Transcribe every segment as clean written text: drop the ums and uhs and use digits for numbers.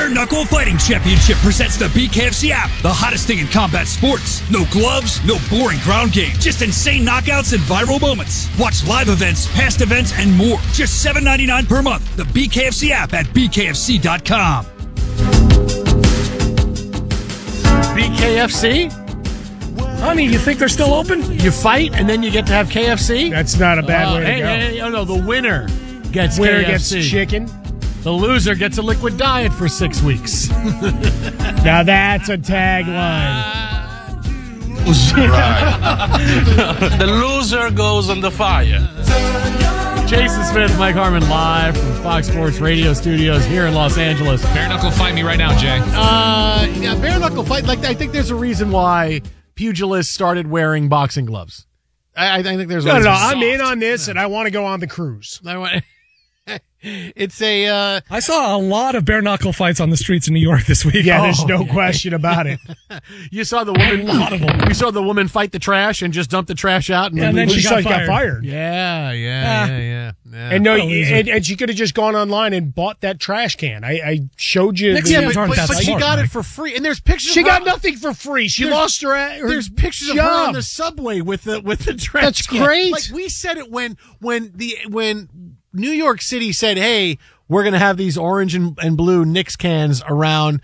Bare Knuckle Fighting Championship presents the BKFC app, the hottest thing in combat sports. No gloves, no boring ground game, just insane knockouts and viral moments. Watch live events, past events, and more. Just $7.99 per month. The BKFC app at BKFC.com. BKFC? Honey, you think they're still open? You fight and then you get to have KFC? That's not a bad way to go. Hey, no, the winner gets Winner KFC. gets chicken. The loser gets a liquid diet for 6 weeks. Now that's a tagline. The loser goes on the fire. Jason Smith, Mike Harmon, live from Fox Sports Radio Studios here in Los Angeles. Bare knuckle fight me right now, Jay. Yeah, bare knuckle fight. Like, I think there's a reason why pugilists started wearing boxing gloves. I think there's a reason. No, I'm in on this, and I want to go on the cruise. It's a. I saw a lot of bare knuckle fights on the streets in New York this week. Yeah, there's no question about it. You saw the woman. A lot of them. You saw the woman fight the trash and just dump the trash out, and, and then she got fired. Yeah. And no, and she could have just gone online and bought that trash can. I showed you. Next the- year, aren't that but she smart, got Mike. it for free, and there's pictures. She of her, got nothing for free. She lost her. There's pictures of her on the subway with the trash. That's can. great. Like we said it when New York City said, "Hey, we're going to have these orange and blue Knicks cans around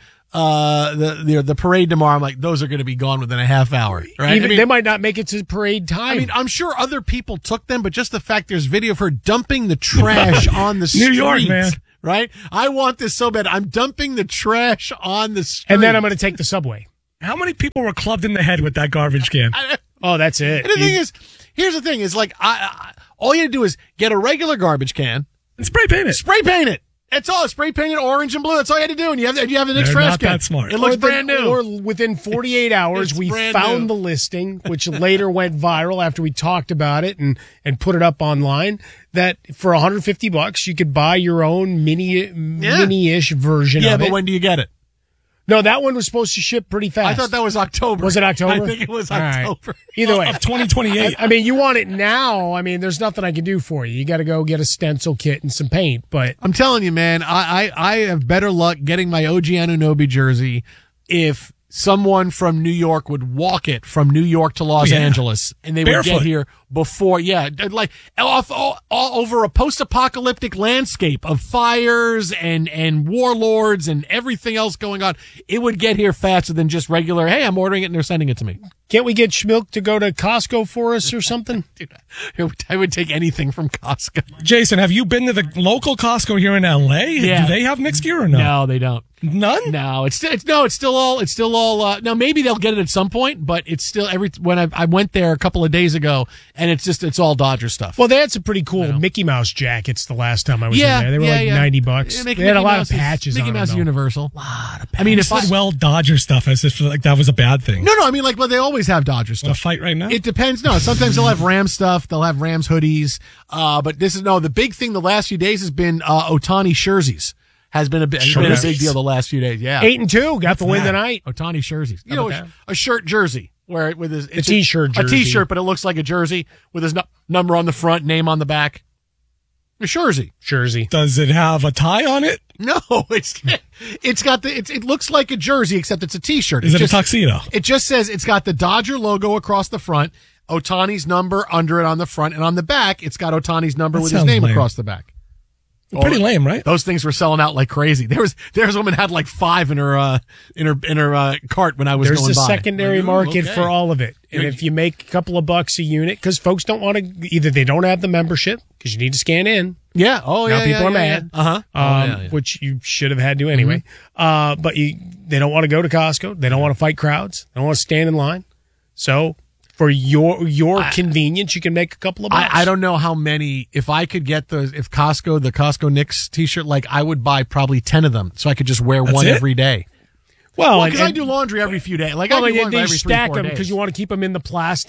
the parade tomorrow." I'm like, those are going to be gone within a half hour, right? They might not make it to parade time. I mean, I'm sure other people took them, but just the fact there's video of her dumping the trash on the street. New York, man. Right? I want this so bad. I'm dumping the trash on the street. and then I'm going to take the subway. How many people were clubbed in the head with that garbage can? Oh, that's it. And the thing is, here's the thing: is like, all you had to do is get a regular garbage can, And spray paint it. spray paint it. That's all. Spray paint it orange and blue. That's all you had to do, and you have the next They're trash not can. that smart. It looks brand new. Or within 48 hours, It's we brand found new. the listing, which later went viral after we talked about it and put it up online. That for $150, you could buy your own mini-ish version Yeah, of it. but when do you get it? No, that one was supposed to ship pretty fast. I thought that was October. Was it October? I think it was All right. October. Either way, Of 2028. I mean, you want it now. I mean, there's nothing I can do for you. You got to go get a stencil kit and some paint. But I'm telling you, man, I have better luck getting my OG Anunoby jersey if someone from New York would walk it from New York to Los Angeles, and they would Barefoot. get here before, like all over a post-apocalyptic landscape of fires and warlords and everything else going on. It would get here faster than just regular, hey, I'm ordering it and they're sending it to me. can't we get Schmilk to go to Costco for us or something? Dude, I would take anything from Costco. Jason, have you been to the local Costco here in L.A.? Yeah. Do they have Knicks gear or no? No, they don't. None? No, it's still all. Now maybe they'll get it at some point, but it's still when I went there a couple of days ago, and it's all Dodger stuff. Well, they had some pretty cool Mickey Mouse jackets the last time I was in there. They were like yeah. $90. Yeah, They had a lot of patches Mickey on Mouse them, though. Universal. I mean, if said Dodger stuff as if like that was a bad thing. No, I mean but they always have Dodger Want stuff. to fight right now? It depends. No, sometimes they'll have Rams stuff. They'll have Rams hoodies. But the big thing the last few days has been Otani jerseys. Has been a big deal the last few days. Yeah, 8-2 got the win tonight. Otani jerseys. You How know, about a shirt jersey where with his A t-shirt jersey. a t-shirt, but it looks like a jersey with his number on the front, name on the back. A jersey. Does it have a tie on it? No, it's got it looks like a jersey except it's a t-shirt. Is it a tuxedo? It just says it's got the Dodger logo across the front, Otani's number under it on the front, and on the back it's got Otani's number with his sounds name lame. across the back. Pretty lame, right? Those things were selling out like crazy. There was a woman had like 5 in her cart when I was There's going a by. secondary market for all of it. And if you make a couple of bucks a unit, because folks don't want to, either they don't have the membership, because you need to scan in. Yeah. Oh, Now yeah. people yeah, are yeah, mad. Yeah. Uh-huh. Which you should have had to anyway. But they don't want to go to Costco. They don't want to fight crowds. They don't want to stand in line. So for your convenience, you can make a couple of bucks. I don't know how many. If I could get the Costco Knicks t-shirt, like I would buy probably 10 of them, so I could just wear one it? every day. Well, Because I do laundry every few days. Like Well, I do laundry they every stack 3-4 them days. because you want to keep them in the plastic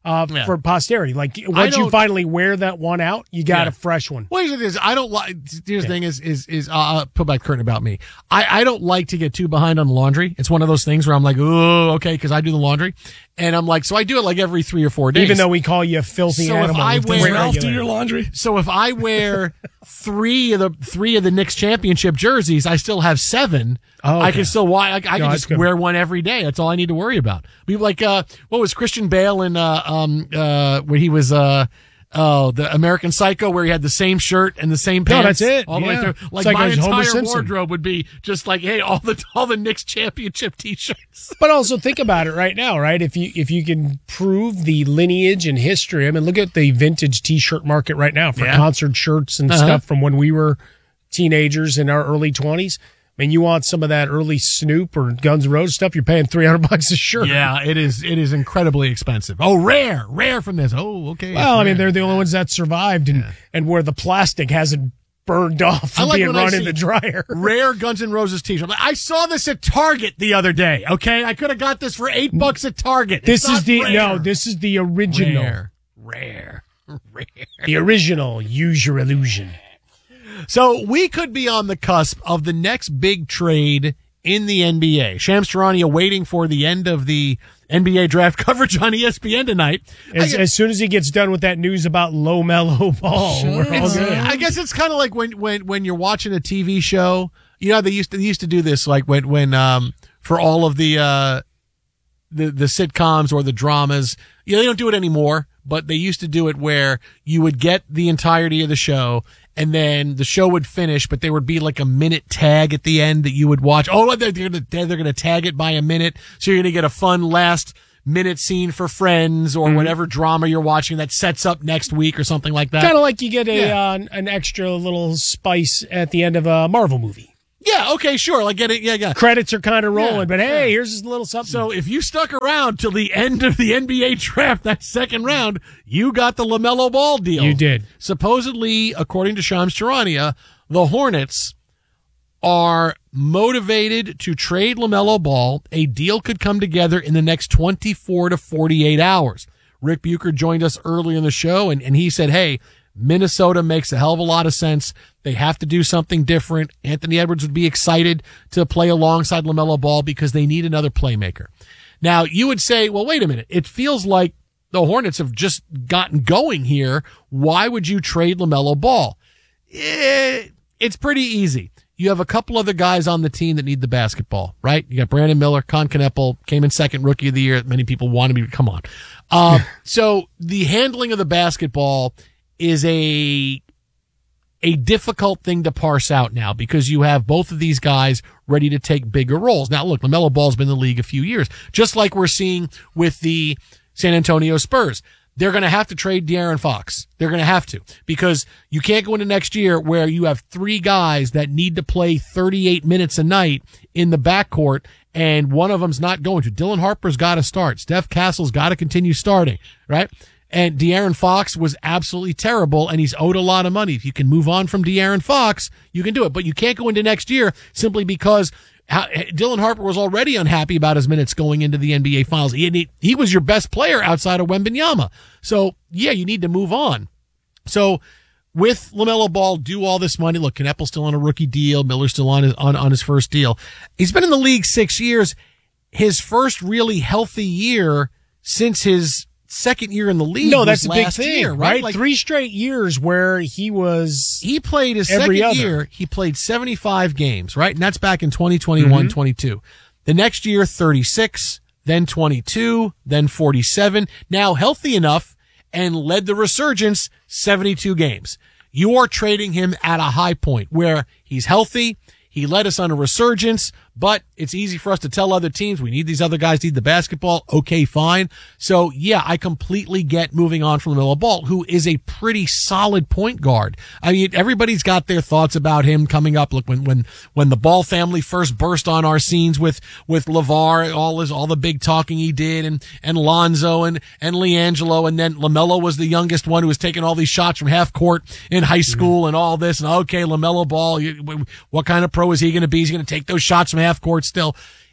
for posterity. Like once you finally wear that one out, you got a fresh one. Well, here's the thing. I don't like. Here's the thing is pull back curtain about me. I don't like to get too behind on laundry. It's one of those things where I'm like, oh, okay, because I do the laundry, and I'm like, so I do it like every 3 or 4 days. Even though we call you a filthy animal. If I wear Ralph, do your laundry. So if I wear three of the Knicks championship jerseys, I still have 7. Oh, okay. I can still I can just wear one every day. That's all I need to worry about. Be like, what was Christian Bale in where he was the American Psycho, where he had the same shirt and the same pants. No, that's it. All the way through. Like my entire wardrobe would be just like, hey, all the Knicks championship T-shirts. But also think about it right now, right? If you can prove the lineage and history, I mean, look at the vintage T-shirt market right now for concert shirts and stuff from when we were teenagers in our early 20s. I mean, you want some of that early Snoop or Guns N' Roses stuff, you're paying $300 a shirt. Yeah, it is incredibly expensive. Oh, rare from this. Oh, okay. Well, I mean, they're the only ones that survived and where the plastic hasn't burned off from being run in the dryer. Rare Guns N' Roses t-shirt. I saw this at Target the other day, okay? I could have got this for $8 at Target. This is the original. Rare. The original Use Your Illusion. So we could be on the cusp of the next big trade in the NBA. Shams Charania waiting for the end of the NBA draft coverage on ESPN tonight. As soon as he gets done with that news about LaMelo Ball, we're all good. I guess it's kind of like when you're watching a TV show. You know, they used to do this like when for all of the sitcoms or the dramas. You know, they don't do it anymore, but they used to do it where you would get the entirety of the show, and then the show would finish, but there would be like a minute tag at the end that you would watch. Oh, they're gonna tag it by a minute, so you're gonna get a fun last minute scene for Friends or whatever drama you're watching that sets up next week or something like that. Kind of like you get an extra little spice at the end of a Marvel movie. Yeah, okay, sure. Like get it, yeah. Credits are kind of rolling, but hey, here's a little something. So if you stuck around till the end of the NBA draft, that second round, you got the LaMelo Ball deal. You did. Supposedly, according to Shams Charania, the Hornets are motivated to trade LaMelo Ball. A deal could come together in the next 24 to 48 hours. Rick Bucher joined us earlier in the show, and he said, hey, Minnesota makes a hell of a lot of sense. They have to do something different. Anthony Edwards would be excited to play alongside LaMelo Ball because they need another playmaker. Now, you would say, well, wait a minute. It feels like the Hornets have just gotten going here. Why would you trade LaMelo Ball? It's pretty easy. You have a couple other guys on the team that need the basketball, right? You got Brandon Miller, Con Kneppel, came in second rookie of the year. Many people want to be, come on. So the handling of the basketball is a difficult thing to parse out now because you have both of these guys ready to take bigger roles. Now, look, LaMelo Ball's been in the league a few years, just like we're seeing with the San Antonio Spurs. They're going to have to trade De'Aaron Fox. They're going to have to because you can't go into next year where you have 3 guys that need to play 38 minutes a night in the backcourt and one of them's not going to. Dylan Harper's got to start. Steph Castle's got to continue starting, right? And De'Aaron Fox was absolutely terrible, and he's owed a lot of money. If you can move on from De'Aaron Fox, you can do it. But you can't go into next year simply because Dylan Harper was already unhappy about his minutes going into the NBA Finals. He was your best player outside of Wembanyama. So, yeah, you need to move on. So, with LaMelo Ball, do all this money. Look, Kneppel's still on a rookie deal. Miller's still on his first deal. He's been in the league 6 years. His first really healthy year since his second year in the league. No, that's a big thing, year, right? Like 3 straight years where he played his second year. He played 75 games, right? And that's back in 2021, 22. The next year, 36, then 22, then 47. Now healthy enough and led the resurgence 72 games. You are trading him at a high point where he's healthy. He led us on a resurgence, but it's easy for us to tell other teams we need these other guys, need the basketball. Okay, fine. So yeah, I completely get moving on from LaMelo Ball, who is a pretty solid point guard. I mean, everybody's got their thoughts about him coming up. Look, when the Ball family first burst on our scenes with LeVar, all the big talking he did, and Lonzo and LiAngelo, and then LaMelo was the youngest one who was taking all these shots from half court in high school and all this. And okay, LaMelo Ball, what kind of pro is he going to be? He's going to take those shots from half court still.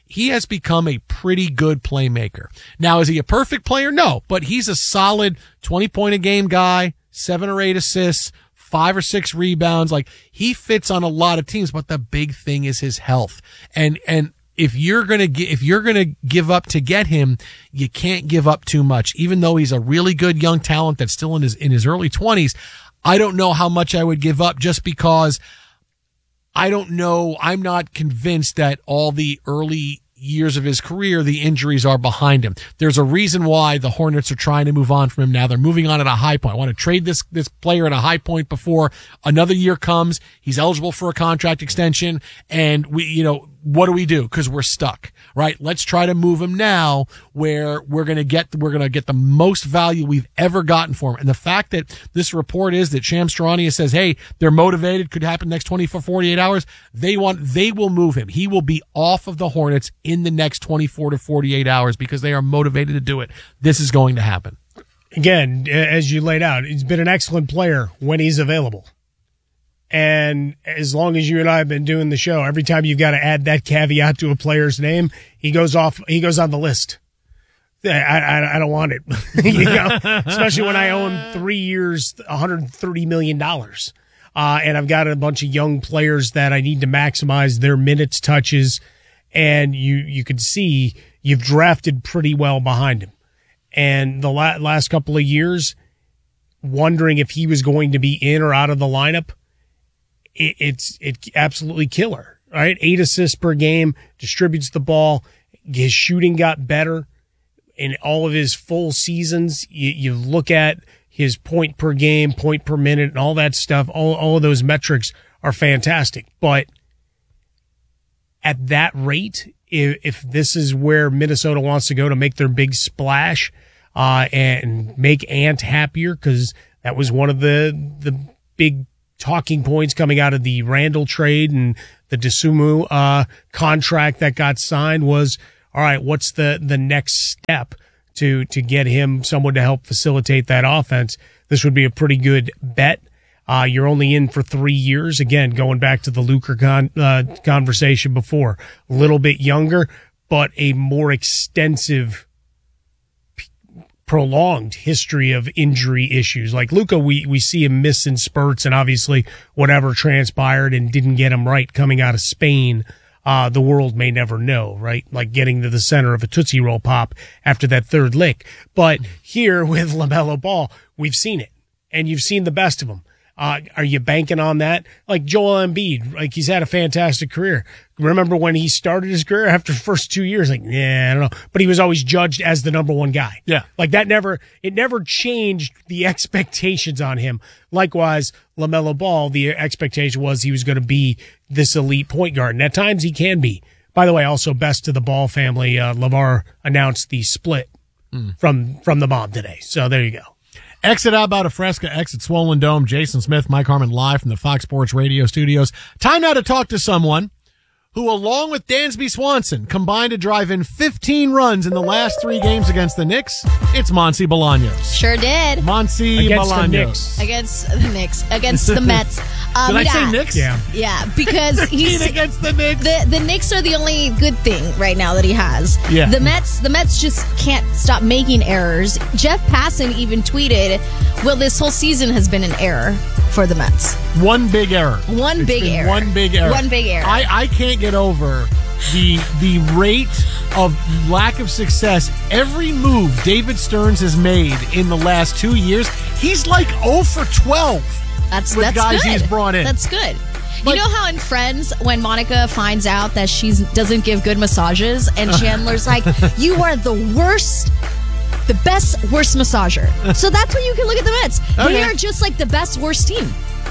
he has become a pretty good playmaker. Now, is he a perfect player? No, but he's a solid 20-point-a-game guy, 7 or 8 assists, 5 or 6 rebounds. Like, he fits on a lot of teams, but the big thing is his health. And if you're going to give up to get him, you can't give up too much. Even though he's a really good young talent that's still in his early 20s, I don't know how much I would give up, just because I don't know. I'm not convinced that all the early years of his career, the injuries are behind him. There's a reason why the Hornets are trying to move on from him now. They're moving on at a high point. I want to trade this player at a high point before another year comes. He's eligible for a contract extension, and what do we do? Because we're stuck, right? Let's try to move him now, where we're going to get the most value we've ever gotten for him. And the fact that this report is that Shams Charania says, hey, they're motivated, could happen next 24, 48 hours. They will move him. He will be off of the Hornets in the next 24 to 48 hours because they are motivated to do it. This is going to happen. Again, as you laid out, he's been an excellent player when he's available. And as long as you and I have been doing the show, every time you've got to add that caveat to a player's name, he goes on the list. I don't want it, especially when I own 3 years, $130 million. And I've got a bunch of young players that I need to maximize their minutes, touches. And you could see you've drafted pretty well behind him. And the last couple of years, wondering if he was going to be in or out of the lineup, it's absolutely killer, right? 8 assists per game, distributes the ball. His shooting got better in all of his full seasons. You look at his point per game, point per minute, and all that stuff. All of those metrics are fantastic. But at that rate, if this is where Minnesota wants to go to make their big splash, and make Ant happier, because that was one of the big talking points coming out of the Randall trade and the Dosunmu contract that got signed was, all right, what's the next step to get him someone to help facilitate that offense? This would be a pretty good bet. You're only in for 3 years. Again, going back to the Lucre conversation before, a little bit younger, but a more extensive, prolonged history of injury issues. Like Luka, we see him miss in spurts, and obviously whatever transpired and didn't get him right coming out of Spain, the world may never know, right? Like getting to the center of a Tootsie Roll pop after that third lick. But here with LaMelo Ball, we've seen it, and you've seen the best of him. Are you banking on that? Like Joel Embiid, like he's had a fantastic career. Remember when he started his career after the first 2 years? Like, I don't know. But he was always judged as the number one guy. Yeah. Like it never changed the expectations on him. Likewise, LaMelo Ball, the expectation was he was going to be this elite point guard. And at times he can be. By the way, also best to the Ball family. LeVar announced the split from the mom today. So there you go. Exit out about a Fresca, exit Swollen Dome. Jason Smith, Mike Harmon live from the Fox Sports Radio studios. Time now to talk to someone who, along with Dansby Swanson, combined to drive in 15 runs in the last 3 games against the Knicks. It's Monty Bolaños. Sure did. Monty Bolaños. Against the Knicks. Against the Mets. Did I say Knicks? Yeah. Yeah, because he's against the Knicks. The Knicks are the only good thing right now that he has. Yeah. The Mets just can't stop making errors. Jeff Passan even tweeted, well, this whole season has been an error for the Mets. One big error. One big error. One big error. I can't get over the rate of lack of success. Every move David Stearns has made in the last 2 years, he's like 0 for 12. That's guys good. He's brought in. That's good. You know how in Friends, when Monica finds out that she doesn't give good massages, and Chandler's like, you are the worst massager. So that's when you can look at the Mets. Okay. They are just like the best, worst team.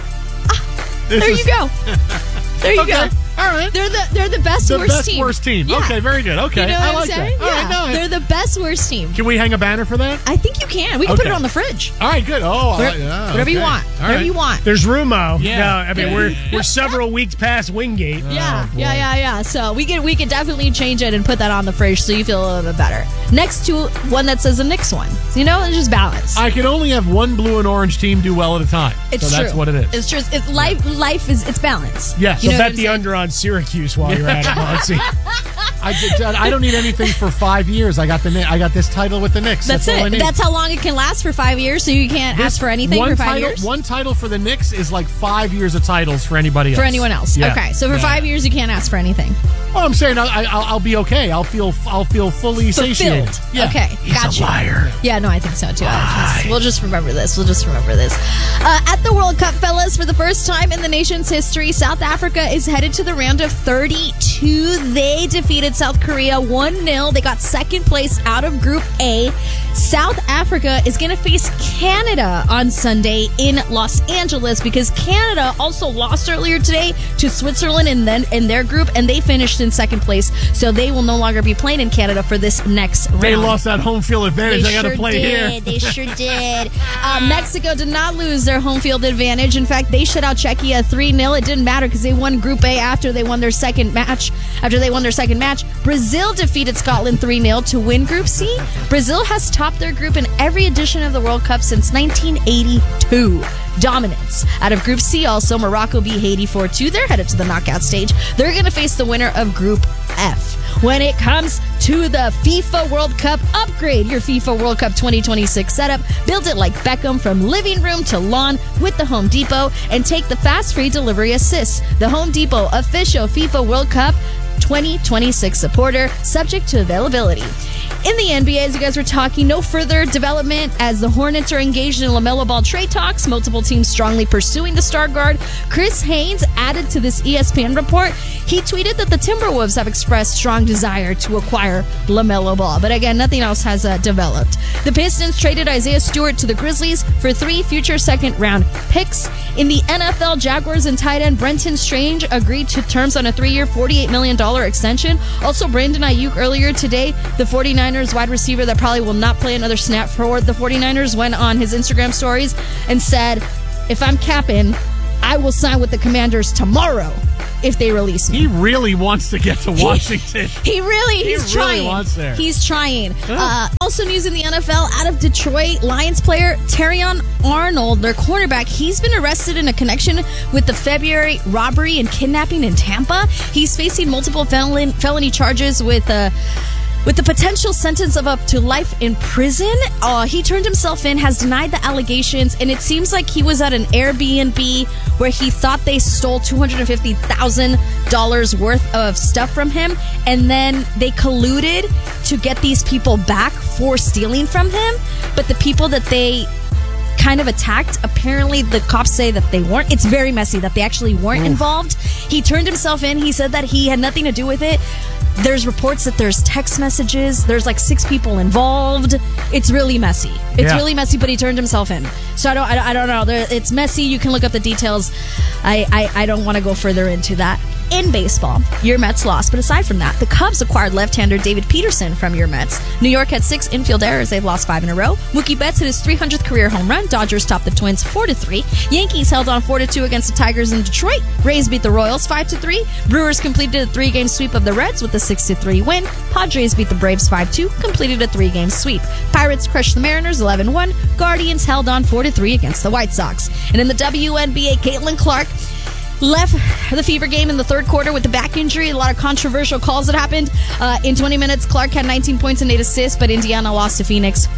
There you go. There you go. All right. They're the best, worst team. Worst team. Yeah. Okay, very good. Okay, You know I what like I'm saying? that. All right, no, They're the best, worst team. Can we hang a banner for that? I think you can. We can put it on the fridge. All right, good. Oh, Whatever you want. All Whatever right. you want. There's room, Mo. Yeah. No, I mean we're several weeks past Wingate. Yeah. So we could definitely change it and put that on the fridge so you feel a little bit better. Next to one that says the Knicks one. So, it's just balance. I can only have one blue and orange team do well at a time. It's so true. That's what it is. It's true. Life is balance. Yeah. So bet the under on Syracuse while you're at it, Monty. I don't need anything for 5 years. I got this title with the Knicks. That's all I it. need. That's how long it can last for 5 years. So you can't ask for anything for 5 years. One title for the Knicks is like 5 years of titles for anybody else. For anyone else. Yeah. Okay. So for 5 years, you can't ask for anything. Well, I'm saying I'll be okay. I'll feel fully satiated. Fulfilled. Yeah. Okay. Gotcha. A liar. Yeah, no, I think so too. We'll just remember this. At the World Cup, fellas, for the first time in the nation's history, South Africa is headed to the round of 32. They defeated South Korea 1-0. They got second place out of Group A. South Africa is going to face Canada on Sunday in Los Angeles because Canada also lost earlier today to Switzerland in their group, and they finished in second place. So they will no longer be playing in Canada for this next round. They lost that home field advantage. They got to play here. They sure did. Mexico did not lose their home field advantage. In fact, they shut out Czechia 3-0. It didn't matter because they won Group A after they won their second match. Brazil defeated Scotland 3-0 to win Group C. Brazil has topped their group in every edition of the World Cup since 1982. Dominance. Out of Group C, also, Morocco beat Haiti 4-2. They're headed to the knockout stage. They're going to face the winner of Group F. When it comes to the FIFA World Cup, upgrade your FIFA World Cup 2026 setup. Build it like Beckham from living room to lawn with the Home Depot and take the fast free delivery assist. The Home Depot official FIFA World Cup 2026 supporter, subject to availability. In the NBA, as you guys were talking, no further development as the Hornets are engaged in LaMelo Ball trade talks. Multiple teams strongly pursuing the star guard. Chris Haynes added to this ESPN report. He tweeted that the Timberwolves have expressed strong desire to acquire LaMelo Ball. But again, nothing else has developed. The Pistons traded Isaiah Stewart to the Grizzlies for 3 future second-round picks. In the NFL, Jaguars and tight end Brenton Strange agreed to terms on a 3-year, $48 million extension. Also, Brandon Ayuk earlier today, the 49ers wide receiver that probably will not play another snap for the 49ers, went on his Instagram stories and said, if I'm capping, I will sign with the Commanders tomorrow if they release me. He really wants to get to Washington. He's trying. Wants there. He's trying. Also news in the NFL, out of Detroit, Lions player Terrion Arnold, their cornerback, he's been arrested in a connection with the February robbery and kidnapping in Tampa. He's facing multiple felony charges with the potential sentence of up to life in prison. He turned himself in, has denied the allegations, and it seems like he was at an Airbnb where he thought they stole $250,000 worth of stuff from him, and then they colluded to get these people back for stealing from him. But the people that they kind of attacked, apparently the cops say that they weren't. It's very messy that they actually weren't involved. He turned himself in. He said that he had nothing to do with it. There's reports that there's text messages. There's like 6 people involved. It's really messy. Really messy, but he turned himself in. So I don't know. It's messy. You can look up the details. I don't want to go further into that. In baseball, your Mets lost. But aside from that, the Cubs acquired left-hander David Peterson from your Mets. New York had 6 infield errors. They've lost 5 in a row. Mookie Betts hit his 300th career home run. Dodgers topped the Twins 4-3. Yankees held on 4-2 against the Tigers in Detroit. Rays beat the Royals 5-3. Brewers completed a 3-game sweep of the Reds with a 6-3 win. Padres beat the Braves 5-2, completed a 3-game sweep. Pirates crushed the Mariners 11-1. Guardians held on 4-3 against the White Sox. And in the WNBA, Caitlin Clark left the Fever game in the third quarter with the back injury. A lot of controversial calls that happened. In 20 minutes, Clark had 19 points and 8 assists, but Indiana lost to Phoenix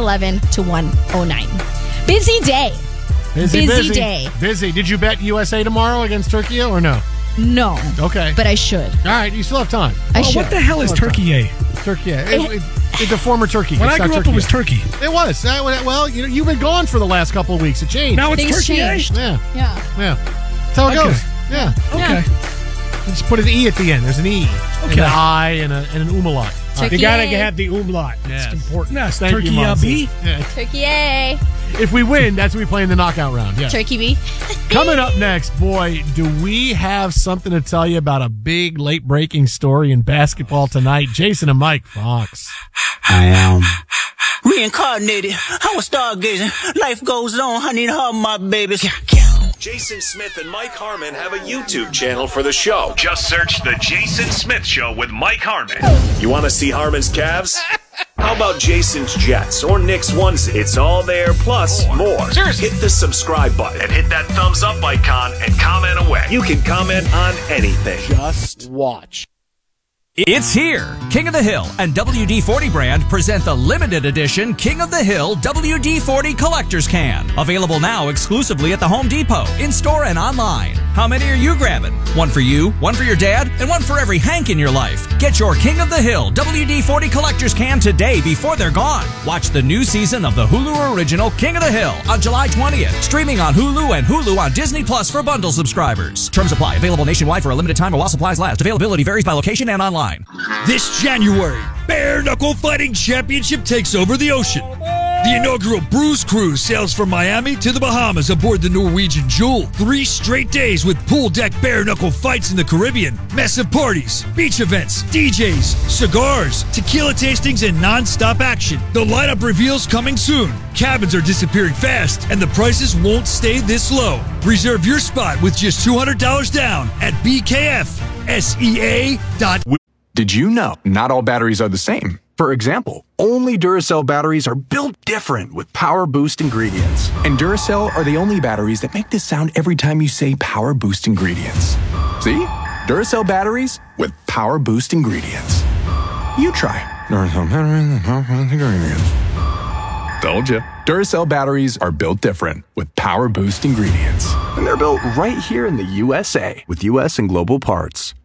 111-109. Busy day. Busy day. Busy. Did you bet USA tomorrow against Turkey or no? No. Okay. But I should. All right, you still have time. I should. What the hell is Turkey? Turkey. It's a former Turkey. When I grew up, it was Turkey. It was. Well, you've been gone for the last couple of weeks. It changed. Now it's Things Turkey. changed. Yeah. Yeah. That's how it goes. Yeah. Okay. Just put an E at the end. There's an E. Okay. And an I and an umlaut. Turkey. You gotta have the umlaut. Yes. It's important. Yes, Thank Turkey you, Monty. B. Yeah. Turkey A. If we win, that's when we play in the knockout round. Yeah. Turkey B. Coming up next, boy, do we have something to tell you about a big late-breaking story in basketball tonight. Jason and Mike Fox. I am reincarnated. I was stargazing. Life goes on. I need her, my babies. Jason Smith and Mike Harmon have a YouTube channel for the show. Just search The Jason Smith Show with Mike Harmon. You want to see Harmon's calves? How about Jason's Jets or Nick's onesie? It's all there, plus more. Seriously. Hit the subscribe button and hit that thumbs up icon and comment away. You can comment on anything. Just watch. It's here. King of the Hill and WD-40 brand present the limited edition King of the Hill WD-40 Collector's Can. Available now exclusively at the Home Depot, in-store and online. How many are you grabbing? One for you, one for your dad, and one for every Hank in your life. Get your King of the Hill WD-40 Collector's Can today before they're gone. Watch the new season of the Hulu original King of the Hill on July 20th. Streaming on Hulu and Hulu on Disney Plus for bundle subscribers. Terms apply. Available nationwide for a limited time while supplies last. Availability varies by location and online. This January, Bare Knuckle Fighting Championship takes over the ocean. The inaugural Bruise Cruise sails from Miami to the Bahamas aboard the Norwegian Jewel. 3 straight days with pool deck bare knuckle fights in the Caribbean, massive parties, beach events, DJs, cigars, tequila tastings, and non-stop action. The lineup reveals coming soon. Cabins are disappearing fast, and the prices won't stay this low. Reserve your spot with just $200 down at BKFSEA.com. Did you know not all batteries are the same? For example, only Duracell batteries are built different with Power Boost ingredients. And Duracell are the only batteries that make this sound every time you say Power Boost ingredients. See? Duracell batteries with Power Boost ingredients. You try. Duracell batteries with Power Boost ingredients. Told you. Duracell batteries are built different with Power Boost ingredients. And they're built right here in the USA with US and global parts.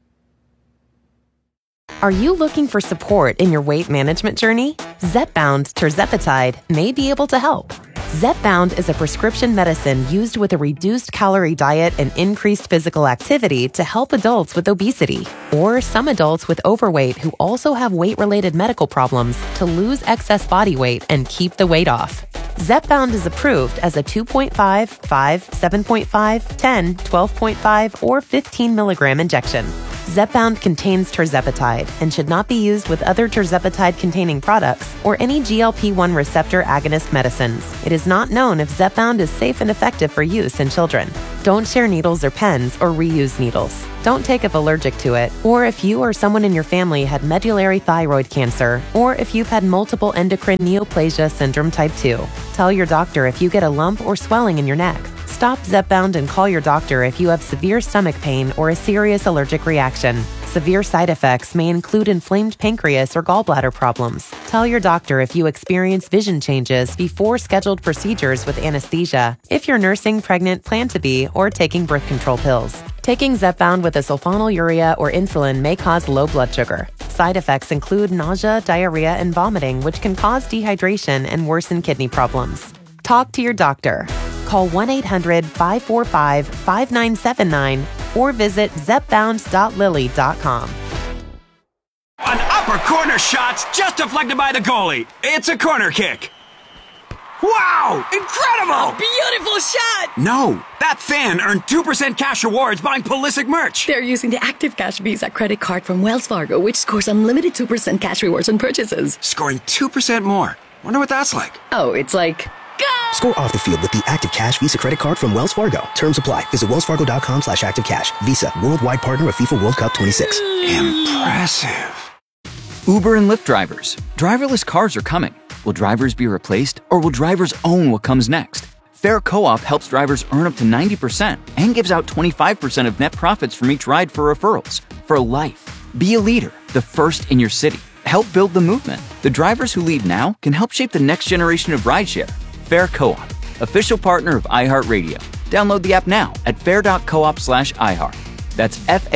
Are you looking for support in your weight management journey? Zepbound tirzepatide may be able to help. Zepbound is a prescription medicine used with a reduced calorie diet and increased physical activity to help adults with obesity or some adults with overweight who also have weight-related medical problems to lose excess body weight and keep the weight off. Zepbound is approved as a 2.5, 5, 7.5, 10, 12.5, or 15 milligram injection. Zepbound contains tirzepatide and should not be used with other tirzepatide-containing products or any GLP-1 receptor agonist medicines. It is not known if Zepbound is safe and effective for use in children. Don't share needles or pens or reuse needles. Don't take if allergic to it, or if you or someone in your family had medullary thyroid cancer, or if you've had multiple endocrine neoplasia syndrome type 2. Tell your doctor if you get a lump or swelling in your neck. Stop Zepbound and call your doctor if you have severe stomach pain or a serious allergic reaction. Severe side effects may include inflamed pancreas or gallbladder problems. Tell your doctor if you experience vision changes before scheduled procedures with anesthesia, if you're nursing, pregnant, plan to be, or taking birth control pills. Taking Zepbound with a sulfonylurea or insulin may cause low blood sugar. Side effects include nausea, diarrhea, and vomiting, which can cause dehydration and worsen kidney problems. Talk to your doctor. Call 1-800-545-5979 or visit zepbound.lily.com. An upper corner shot's just deflected by the goalie. It's a corner kick. Wow! Incredible! A beautiful shot! No, that fan earned 2% cash rewards buying Pulisic merch. They're using the Active Cash Visa credit card from Wells Fargo, which scores unlimited 2% cash rewards on purchases. Scoring 2% more. Wonder what that's like. Oh, it's like... Go! Score off the field with the Active Cash Visa credit card from Wells Fargo. Terms apply. Visit wellsfargo.com/activecash. Visa, worldwide partner of FIFA World Cup 26. Impressive. Uber and Lyft drivers. Driverless cars are coming. Will drivers be replaced, or will drivers own what comes next? Fair Co-op helps drivers earn up to 90% and gives out 25% of net profits from each ride for referrals. For life. Be a leader, the first in your city. Help build the movement. The drivers who lead now can help shape the next generation of rideshare. Fair Co-op, official partner of iHeartRadio. Download the app now at fair.coop/iHeart. That's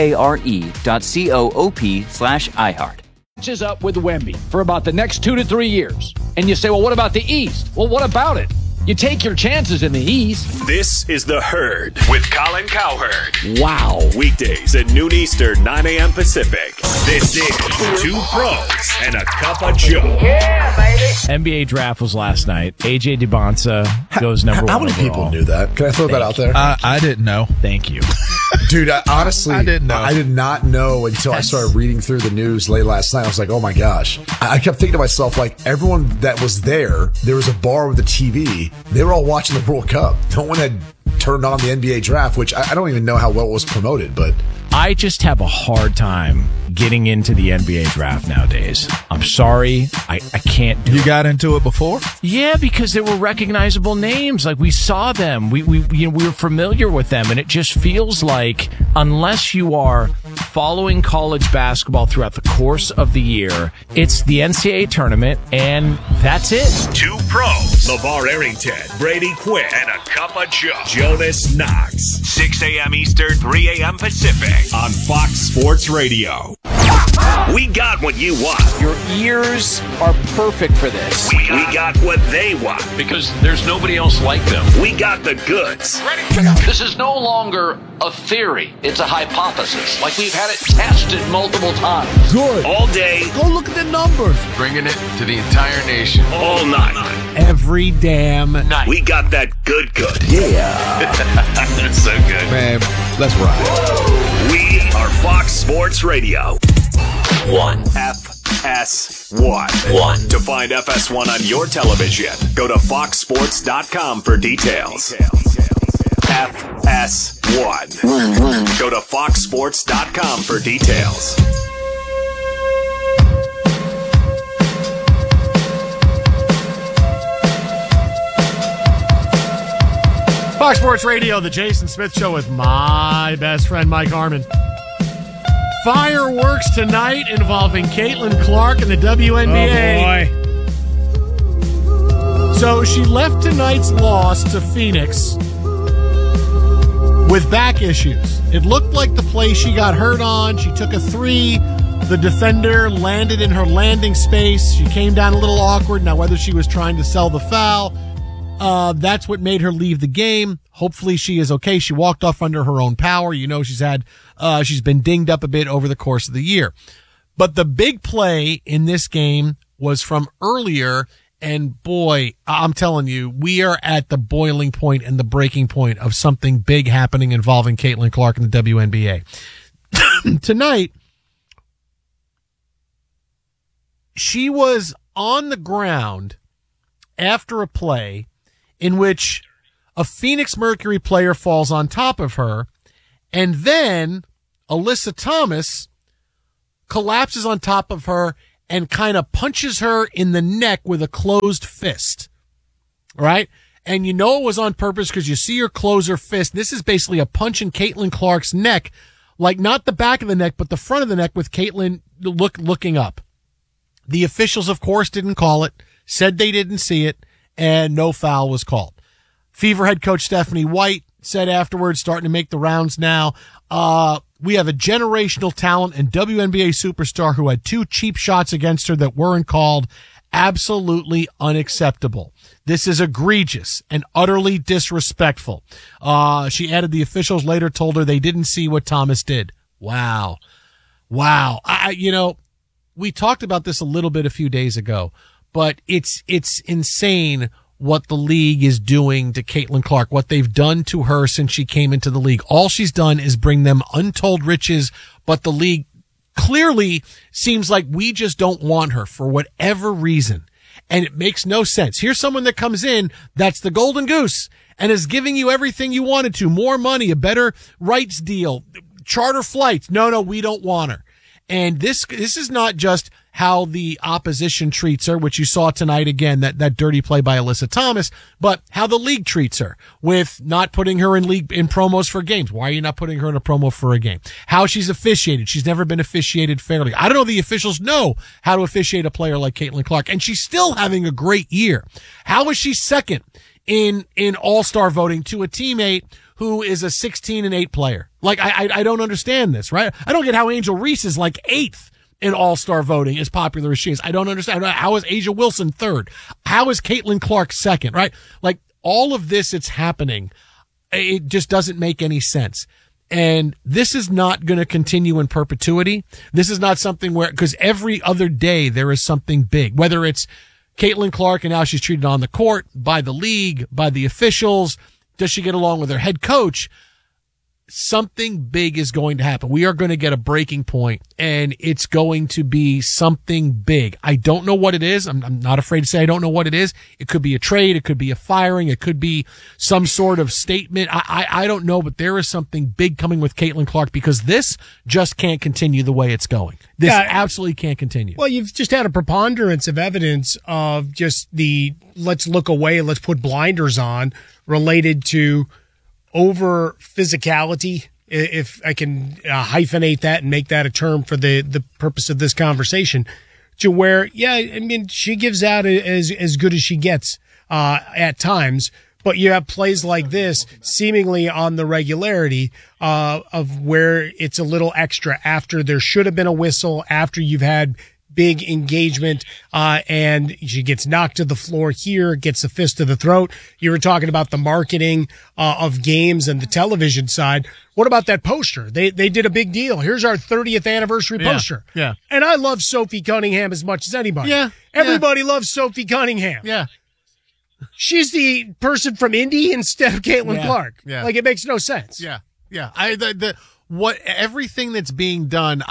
FARE.coop/iHeart. Is up with Wemby for about the next 2 to 3 years. And you say, well, what about the East? Well, what about it? You take your chances in the East. This is The Herd with Colin Cowherd. Wow. Weekdays at noon Eastern, 9 a.m. Pacific. This is Two Pros and a Cup of Joe. Yeah, baby. NBA draft was last night. AJ Dubonsa goes number 1 How many people knew that? Can I throw that out there? I didn't know. Thank you. Dude, honestly, I didn't know. I did not know until I started reading through the news late last night. I was like, oh my gosh. I kept thinking to myself, like, everyone that was there was a bar with a TV. They were all watching the World Cup. No one had turned on the NBA draft, which I don't even know how well it was promoted, but I just have a hard time getting into the NBA draft nowadays. I'm sorry. I can't do it. You got into it before? Yeah, because there were recognizable names. Like, we saw them. We were familiar with them, and it just feels like unless you are following college basketball throughout the course of the year, it's the NCAA tournament, and that's it. Two pros, LeVar Arrington, Brady Quinn, and a cup of Joe, Jonas Knox. 6 a.m. Eastern, 3 a.m. Pacific on Fox Sports Radio. We got what you want. Your ears are perfect for this. We got what they want. Because there's nobody else like them. We got the goods. This is no longer a theory. It's a hypothesis. Like we've had it tested multiple times. Good. All day. Go look at the numbers. Bringing it to the entire nation. All night. Every damn night. We got that good. Yeah. That's so good. Man, let's ride. We are Fox Sports Radio. 1. FS1. To find FS1 on your television, go to foxsports.com for details. FS1. Go to foxsports.com for details. Fox Sports Radio, the Jason Smith Show with my best friend, Mike Harmon. Fireworks tonight involving Caitlin Clark and the WNBA. Oh, boy. So she left tonight's loss to Phoenix with back issues. It looked like the play she got hurt on. She took a three. The defender landed in her landing space. She came down a little awkward. Now, whether she was trying to sell the foul, that's what made her leave the game. Hopefully she is okay. She walked off under her own power. You know, she's been dinged up a bit over the course of the year. But the big play in this game was from earlier. And boy, I'm telling you, we are at the boiling point and the breaking point of something big happening involving Caitlin Clark and the WNBA. Tonight, she was on the ground after a play in which a Phoenix Mercury player falls on top of her, and then Alyssa Thomas collapses on top of her and kind of punches her in the neck with a closed fist. Right? And you know it was on purpose because you see her close her fist. This is basically a punch in Caitlin Clark's neck, like not the back of the neck, but the front of the neck with Caitlin looking up. The officials, of course, didn't call it, said they didn't see it, and no foul was called. Fever head coach Stephanie White said afterwards, starting to make the rounds now, we have a generational talent and WNBA superstar who had two cheap shots against her that weren't called. Absolutely unacceptable. This is egregious and utterly disrespectful. She added the officials later told her they didn't see what Thomas did. Wow. We talked about this a little bit a few days ago, but it's insane what the league is doing to Caitlin Clark, what they've done to her since she came into the league. All she's done is bring them untold riches, but the league clearly seems like we just don't want her for whatever reason. And it makes no sense. Here's someone that comes in that's the golden goose and is giving you everything you wanted to, more money, a better rights deal, charter flights. No, we don't want her. And this is not just how the opposition treats her, which you saw tonight again, that dirty play by Alyssa Thomas, but how the league treats her with not putting her in promos for games. Why are you not putting her in a promo for a game? How she's officiated. She's never been officiated fairly. I don't know if the officials know how to officiate a player like Caitlin Clark, and she's still having a great year. How is she second in all-star voting to a teammate who is a 16-8 player? Like, I don't understand this, right? I don't get how Angel Reese is like 8th in all-star voting, as popular as she is. I don't understand. How is Asia Wilson 3rd? How is Caitlin Clark 2nd, right? Like, all of this, it's happening. It just doesn't make any sense. And this is not going to continue in perpetuity. This is not something because every other day there is something big, whether it's Caitlin Clark and how she's treated on the court, by the league, by the officials. Does she get along with her head coach? Something big is going to happen. We are going to get a breaking point, and it's going to be something big. I don't know what it is. I'm not afraid to say I don't know what it is. It could be a trade. It could be a firing. It could be some sort of statement. I don't know, but there is something big coming with Caitlin Clark because this just can't continue the way it's going. This absolutely can't continue. Well, you've just had a preponderance of evidence of just let's look away, let's put blinders on related to over physicality if I can hyphenate that and make that a term for the purpose of this conversation, to where, yeah, I mean, she gives out as good as she gets at times. But you have plays like this seemingly on the regularity of where it's a little extra after there should have been a whistle, after you've had big engagement, and she gets knocked to the floor here, gets a fist to the throat. You were talking about the marketing of games and the television side. What about that poster? They did a big deal. Here's our 30th anniversary poster. Yeah. And I love Sophie Cunningham as much as anybody. Yeah. Everybody loves Sophie Cunningham. Yeah. She's the person from Indy instead of Caitlin Clark. Yeah. Like, it makes no sense. Yeah. Yeah. Everything that's being done,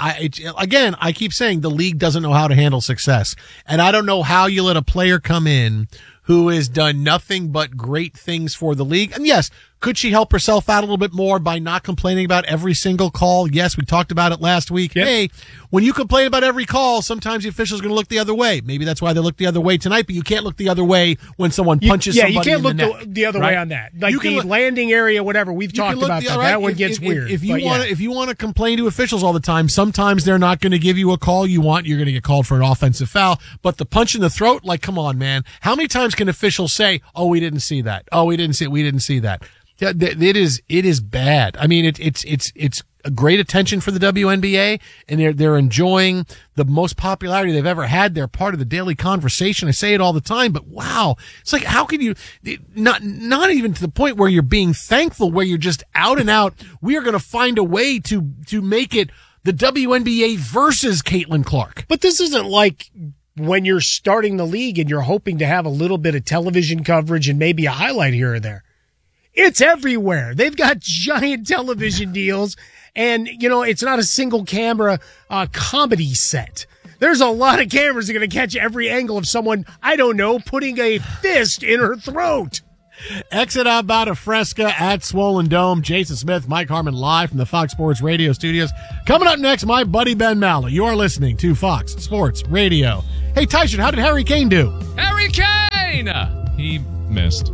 I keep saying the league doesn't know how to handle success. And I don't know how you let a player come in who has done nothing but great things for the league. And yes, could she help herself out a little bit more by not complaining about every single call? Yes, we talked about it last week. Yep. Hey, when you complain about every call, sometimes the official's going to look the other way. Maybe that's why they look the other way tonight, but you can't look the other way when someone punches somebody in the neck. Yeah, you can't look the other way on that. Like the landing area, whatever, we've talked about that. That one gets weird. If you want to complain to officials all the time, sometimes they're not going to give you a call you want. You're going to get called for an offensive foul. But the punch in the throat, like, come on, man. How many times can officials say, oh, we didn't see that. Oh, we didn't see that. It is bad. I mean, it's a great attention for the WNBA, and they're enjoying the most popularity they've ever had. They're part of the daily conversation. I say it all the time, but wow, it's like, how can you not even to the point where you're being thankful, where you're just out and out. We are going to find a way to make it the WNBA versus Caitlin Clark. But this isn't like when you're starting the league and you're hoping to have a little bit of television coverage and maybe a highlight here or there. It's everywhere. They've got giant television deals, and, you know, it's not a single camera comedy set. There's a lot of cameras that are going to catch every angle of someone, I don't know, putting a fist in her throat. Exit out about a Fresca at Swollen Dome. Jason Smith, Mike Harmon, live from the Fox Sports Radio studios. Coming up next, my buddy Ben Mallow. You are listening to Fox Sports Radio. Hey, Tyson, how did Harry Kane do? Harry Kane! He missed.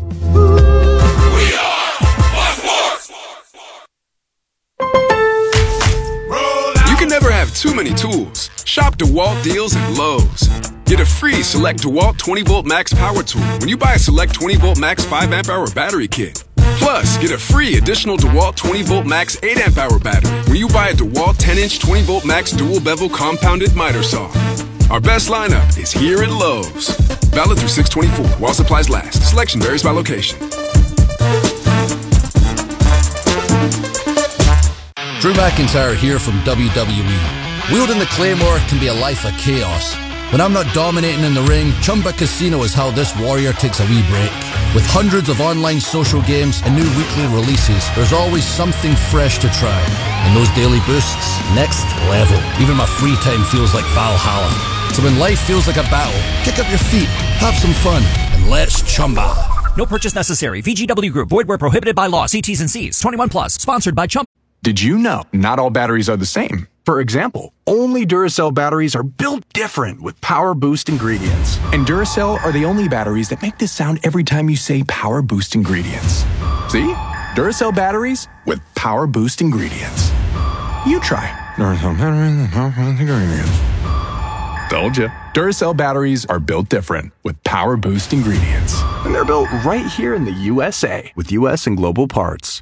We are Fox Sports! You can never have too many tools. Shop DeWalt deals at Lowe's. Get a free Select DeWalt 20-volt max power tool when you buy a Select 20-volt max 5-amp-hour battery kit. Plus, get a free additional DeWalt 20-volt max 8-amp-hour battery when you buy a DeWalt 10-inch 20-volt max dual-bevel compounded miter saw. Our best lineup is here at Lowe's. Valid through 6/24 while supplies last. Selection varies by location. Drew McIntyre here from WWE. Wielding the Claymore can be a life of chaos. When I'm not dominating in the ring, Chumba Casino is how this warrior takes a wee break. With hundreds of online social games and new weekly releases, there's always something fresh to try. And those daily boosts, next level. Even my free time feels like Valhalla. So when life feels like a battle, kick up your feet, have some fun, and let's Chumba. No purchase necessary. VGW Group. Void where prohibited by law. See T's and C's. 21 plus. Sponsored by Chumba. Did you know not all batteries are the same? For example, only Duracell batteries are built different with Power Boost ingredients. And Duracell are the only batteries that make this sound every time you say Power Boost ingredients. See? Duracell batteries with Power Boost ingredients. You try Duracell batteries with Power Boost ingredients. Told you. Duracell batteries are built different with Power Boost ingredients. And they're built right here in the USA with US and global parts.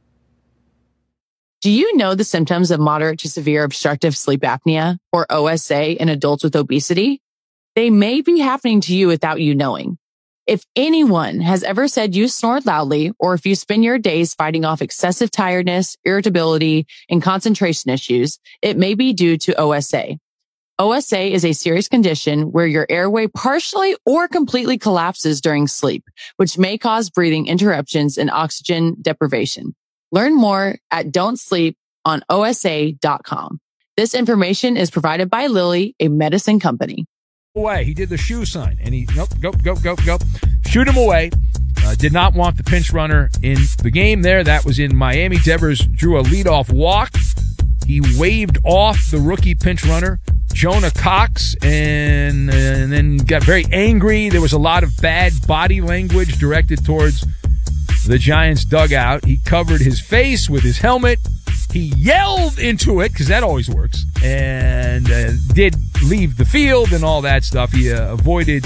Do you know the symptoms of moderate to severe obstructive sleep apnea, or OSA, in adults with obesity? They may be happening to you without you knowing. If anyone has ever said you snored loudly, or if you spend your days fighting off excessive tiredness, irritability, and concentration issues, it may be due to OSA. OSA is a serious condition where your airway partially or completely collapses during sleep, which may cause breathing interruptions and oxygen deprivation. Learn more at don'tsleeponosa.com. This information is provided by Lilly, a medicine company. Away. He did the shoe sign, and he, go. Shoot him away. Did not want the pinch runner in the game there. That was in Miami. Devers drew a leadoff walk. He waved off the rookie pinch runner, Jonah Cox, and then got very angry. There was a lot of bad body language directed towards the Giants dugout. He covered his face with his helmet, He yelled into it, because that always works, and did leave the field and all that stuff. He avoided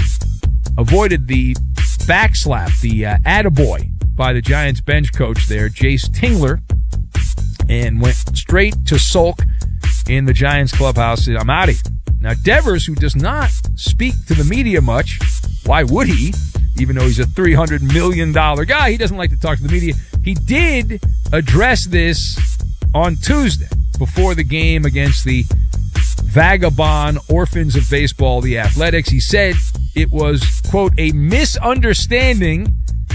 the backslap, the attaboy by the Giants bench coach there, Jace Tingler, and went straight to sulk in the Giants clubhouse. I'm out of here. Now, Devers, who does not speak to the media much, why would he? Even though he's a $300 million guy, he doesn't like to talk to the media. He did address this on Tuesday before the game against the vagabond Orphans of Baseball, the Athletics. He said it was, quote, a misunderstanding,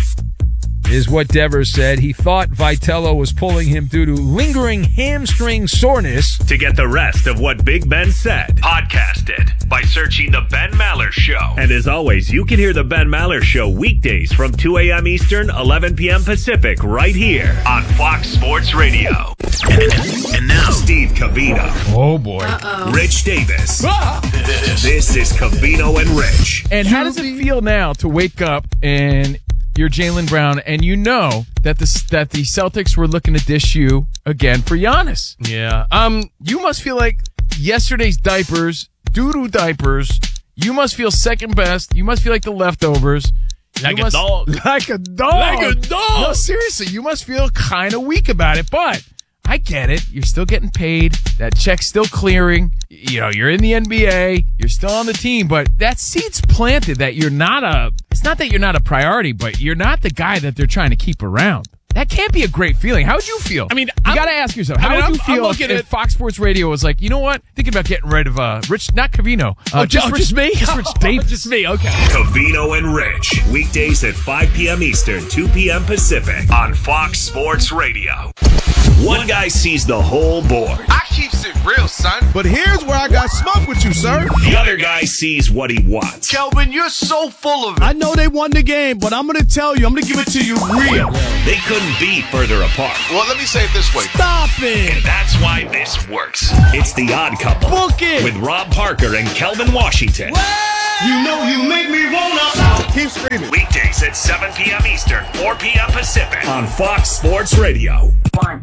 is what Devers said. He thought Vitello was pulling him due to lingering hamstring soreness. To get the rest of what Big Ben said, podcast it by searching The Ben Maller Show. And as always, you can hear The Ben Maller Show weekdays from 2 a.m. Eastern, 11 p.m. Pacific, right here on Fox Sports Radio. And now, Steve Covino. Oh, boy. Rich Davis. This is Covino and Rich. And how does it feel now to wake up and you're Jaylen Brown, and you know that the Celtics were looking to dish you again for Giannis? Yeah. You must feel like yesterday's diapers, doo-doo diapers. You must feel second best. You must feel like the leftovers. Like a dog. Like a dog. Like a dog. No, seriously, you must feel kind of weak about it, but I get it. You're still getting paid. That check's still clearing. You know, you're in the NBA. You're still on the team, but that seed's planted that you're not it's not that you're not a priority, but you're not the guy that they're trying to keep around. That can't be a great feeling. How would you feel? I mean, you got to ask yourself, how would you feel if Fox Sports Radio was like, you know what? Thinking about getting rid of Rich, not Covino. Just me? Just Rich Davis. Just me, okay. Covino and Rich, weekdays at 5 p.m. Eastern, 2 p.m. Pacific on Fox Sports Radio. One guy sees the whole board. I keeps it real, son. But here's where I got smoke with you, sir. The other guy sees what he wants. Kelvin, you're so full of it. I know they won the game, but I'm going to tell you, I'm going to give it to you real. They couldn't be further apart. Well, let me say it this way. Stop it. And that's why this works. It's The Odd Couple. Book it. With Rob Parker and Kelvin Washington. You know you make me wanna. Keep screaming. Weekdays at 7 p.m. Eastern, 4 p.m. Pacific on Fox Sports Radio.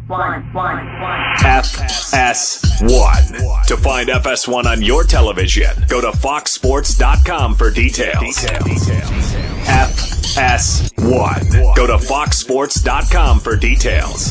FS1. To find FS1 on your television, go to foxsports.com for details. FS1. Go to foxsports.com for details.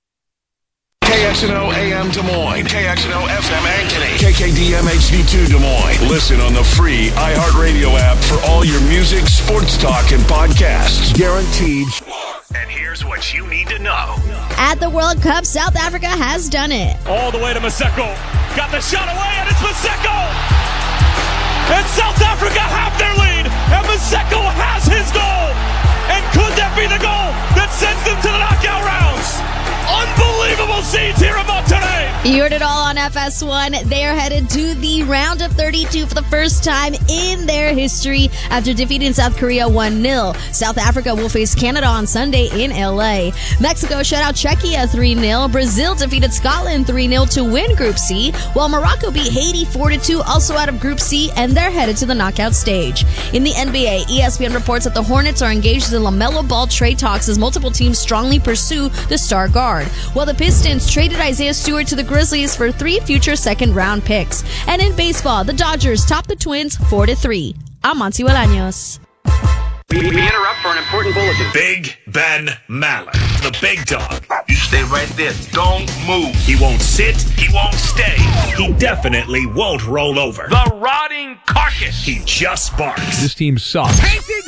KXNO AM Des Moines, KXNO FM Ankeny, KKDM HD2 Des Moines. Listen on the free iHeartRadio app for all your music, sports talk, and podcasts. Guaranteed. And here's what you need to know. At the World Cup, South Africa has done it. All the way to Maseko. Got the shot away, and it's Maseko! And South Africa have their lead, and Maseko has his goal! And could that be the goal that sends them to the knockout rounds? Unbelievable scenes here in Monterrey. You heard it all on FS1. They are headed to the round of 32 for the first time in their history after defeating South Korea 1-0. South Africa will face Canada on Sunday in LA. Mexico shut out Czechia 3-0. Brazil defeated Scotland 3-0 to win Group C, while Morocco beat Haiti 4-2, also out of Group C, and they're headed to the knockout stage. In the NBA, ESPN reports that the Hornets are engaged in LaMelo Ball trade talks as multiple teams strongly pursue the star guard, while the Pistons traded Isaiah Stewart to the Grizzlies for 3 future second-round picks. And in baseball, the Dodgers top the Twins 4-3. I'm Monty Bolaños. We interrupt for an important bulletin. Big Ben Maller, the big dog. You stay right there. Don't move. He won't sit. He won't stay. He definitely won't roll over. The rotting carcass. He just barks. This team sucks. Tainted.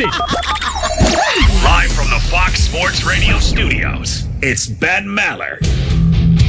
Live from the Fox Sports Radio studios, it's Ben Maller